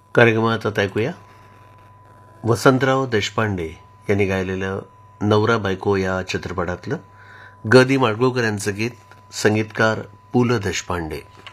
कार्यक्रमात आता ऐकूया वसंतराव देशपांडे यांनी गायलेलं नवरा बायको या चित्रपटातलं ग दि माडगूळकर यांचं गीत, संगीतकार पु ल देशपांडे.